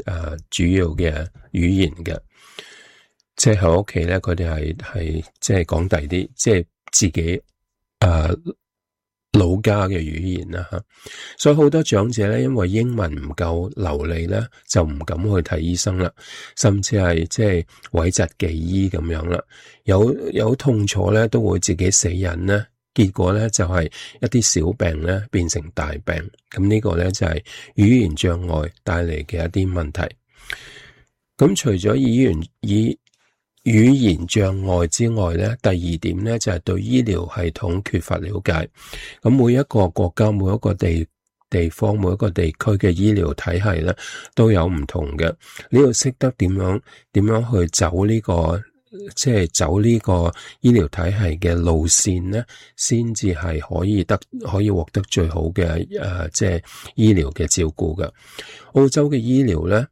主要嘅語言嘅。即係喺屋企咧，佢哋係即係講第啲，即係自己老家嘅語言啦吓。所以好多長者咧，因為英文唔夠流利咧，就唔敢去睇醫生啦，甚至係即係諱疾忌醫咁樣啦。有痛楚咧，都會自己死忍咧。結果咧就係一啲小病咧變成大病。咁呢個咧就係語言障礙帶嚟嘅一啲問題。咁除咗語言障礙之外咧，第二點咧就係對醫療系統缺乏了解。咁每一個國家、每一個地方、每一個地區嘅醫療體系咧都有唔同嘅。你要識得點樣去走呢個，即係走呢個醫療體系嘅路線咧，先至係可以獲得最好嘅即係醫療嘅照顧嘅。澳洲嘅醫療咧，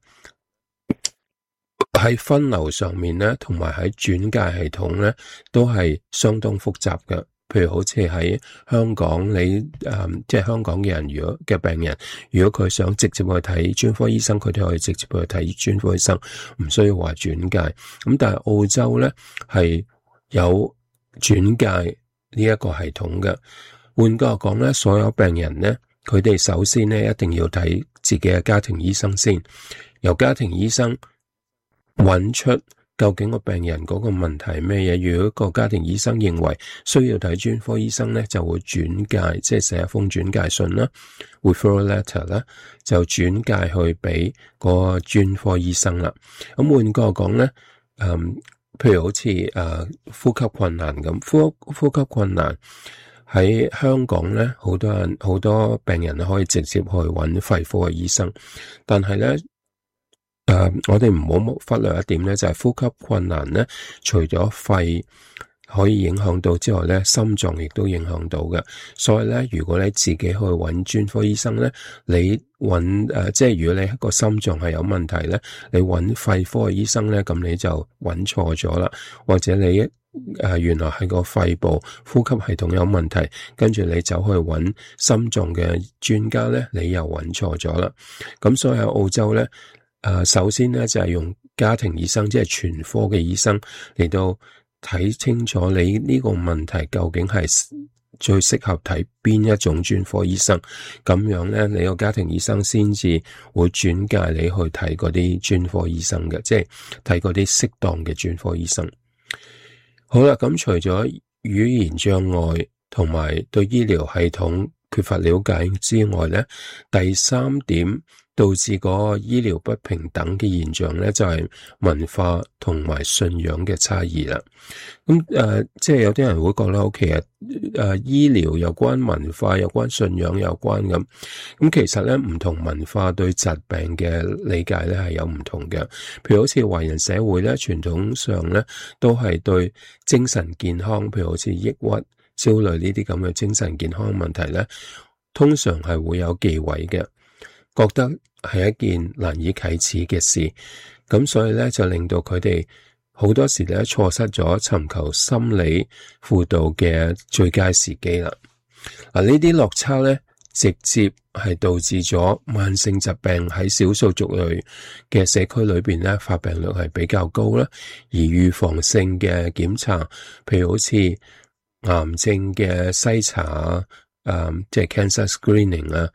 喺分流上面咧，同埋喺轉介系統咧，都係相當複雜嘅。譬如好似喺香港，即係香港嘅人，如果嘅病人，如果佢想直接去睇專科醫生，佢哋可以直接去睇專科醫生，唔需要話轉介。咁但係澳洲咧係有轉介呢一個系統嘅。換句話講咧，所有病人咧，佢哋首先咧一定要睇自己嘅家庭醫生先，由家庭醫生揾出究竟個病人嗰個問題係咩嘢。如果個家庭醫生認為需要睇專科醫生咧，就會轉介，即係寫一封轉介信啦 ，referral letter 啦，就轉介去俾個專科醫生啦。咁換句話講咧，譬如好似呼吸困難咁，呼吸困難喺香港咧，好多病人可以直接去揾肺科嘅醫生，但係咧。我哋唔好忽略一點咧，就係呼吸困難咧，除咗肺可以影響到之外咧，心臟亦都影響到嘅。所以咧，如果你自己去揾專科醫生咧，你揾即係如果你個心臟係有問題咧，你揾肺科嘅醫生咧，咁你就揾錯咗啦。或者你原來係個肺部呼吸系統有問題，跟住你走去揾心臟嘅專家咧，你又揾錯咗啦。咁所以喺澳洲咧。首先咧就係用家庭醫生，即係全科嘅醫生嚟到睇清楚你呢個問題究竟係最適合睇邊一種專科醫生，咁樣咧你個家庭醫生先至會轉介你去睇嗰啲專科醫生嘅，即係睇嗰啲適當嘅專科醫生。好啦，咁除咗語言障礙同埋對醫療系統缺乏了解之外咧，第三點導致個醫療不平等嘅現象咧，就係文化同埋信仰嘅差異啦。咁即係有啲人會覺得，其實醫療有關文化、有關信仰有關咁。咁其實咧，唔同文化對疾病嘅理解咧係有唔同嘅。譬如好似華人社會咧，傳統上咧都係對精神健康，譬如好似抑鬱、焦慮呢啲咁嘅精神健康問題咧，通常係會有忌諱嘅。覺得係一件難以啟齒嘅事，咁所以咧就令到佢哋好多時咧錯失咗尋求心理輔導嘅最佳時機啦。嗱，呢啲落差咧，直接係導致咗慢性疾病喺少數族裔嘅社區裏邊咧發病率係比較高啦，而預防性嘅檢查，譬如好似癌症嘅篩查即係 cancer screening 啊。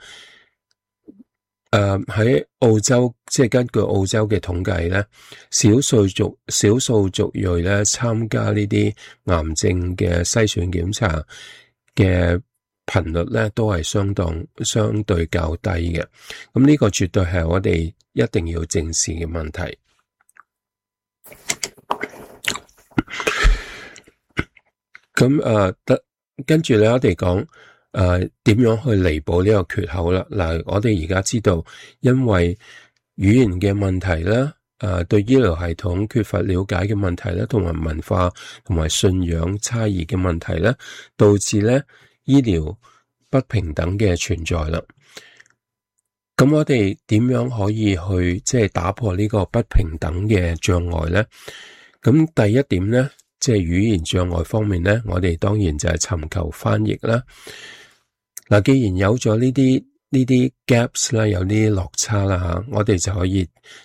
喺澳洲，即係根據澳洲嘅統計咧，少數族裔咧參加呢啲癌症嘅篩選檢查嘅頻率咧，都係相對較低嘅。咁呢個絕對係我哋一定要正視嘅問題。咁跟住咧，我哋講。點樣去彌補呢個缺口啦？嗱，我哋而家知道，因為語言嘅問題啦，對醫療系統缺乏了解嘅問題啦，同埋文化同埋信仰差異嘅問題咧，導致咧醫療不平等嘅存在啦。咁我哋點樣可以去即係打破呢個不平等嘅障礙咧？咁第一點咧，即係語言障礙方面咧，我哋當然就係尋求翻譯啦。嗱，既然有咗呢啲 gaps 啦，有呢啲落差啦吓，我哋就可以